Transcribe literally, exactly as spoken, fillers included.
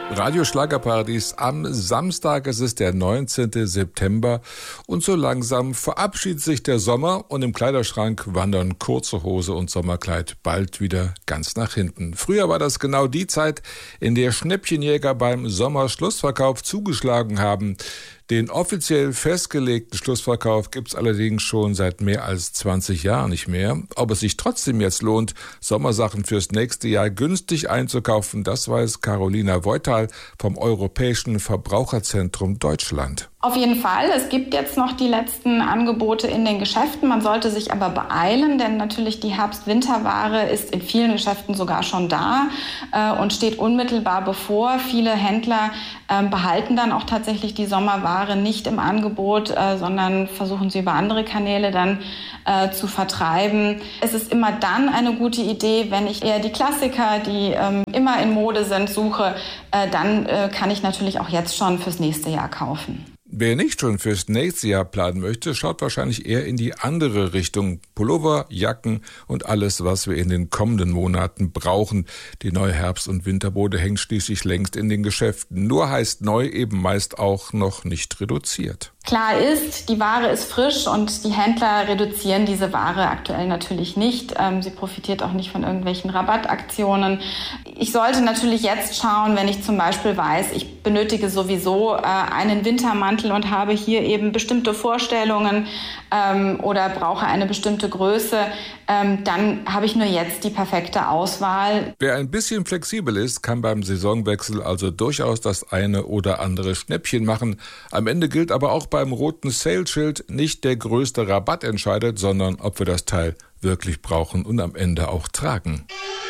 Radio Schlagerparadies am Samstag, es ist der neunzehnten September und so langsam verabschiedet sich der Sommer und im Kleiderschrank wandern kurze Hose und Sommerkleid bald wieder ganz nach hinten. Früher war das genau die Zeit, in der Schnäppchenjäger beim Sommerschlussverkauf zugeschlagen haben. Den offiziell festgelegten Schlussverkauf gibt's allerdings schon seit mehr als zwanzig Jahren nicht mehr. Ob es sich trotzdem jetzt lohnt, Sommersachen fürs nächste Jahr günstig einzukaufen, das weiß Carolina Voital vom Europäischen Verbraucherzentrum Deutschland. Auf jeden Fall. Es gibt jetzt noch die letzten Angebote in den Geschäften. Man sollte sich aber beeilen, denn natürlich die Herbst-Winterware ist in vielen Geschäften sogar schon da äh, und steht unmittelbar bevor. Viele Händler äh, behalten dann auch tatsächlich die Sommerware nicht im Angebot, äh, sondern versuchen sie über andere Kanäle dann äh, zu vertreiben. Es ist immer dann eine gute Idee, wenn ich eher die Klassiker, die ähm, immer in Mode sind, suche, äh, dann äh, kann ich natürlich auch jetzt schon fürs nächste Jahr kaufen. Wer nicht schon fürs nächste Jahr planen möchte, schaut wahrscheinlich eher in die andere Richtung. Pullover, Jacken und alles, was wir in den kommenden Monaten brauchen. Die neue Herbst- und Wintermode hängt schließlich längst in den Geschäften. Nur heißt neu eben meist auch noch nicht reduziert. Klar ist, die Ware ist frisch und die Händler reduzieren diese Ware aktuell natürlich nicht. Ähm, sie profitiert auch nicht von irgendwelchen Rabattaktionen. Ich sollte natürlich jetzt schauen, wenn ich zum Beispiel weiß, ich benötige sowieso äh, einen Wintermantel und habe hier eben bestimmte Vorstellungen ähm, oder brauche eine bestimmte Größe, ähm, dann habe ich nur jetzt die perfekte Auswahl. Wer ein bisschen flexibel ist, kann beim Saisonwechsel also durchaus das eine oder andere Schnäppchen machen. Am Ende gilt aber auch beim roten Sale-Schild, nicht der größte Rabatt entscheidet, sondern ob wir das Teil wirklich brauchen und am Ende auch tragen.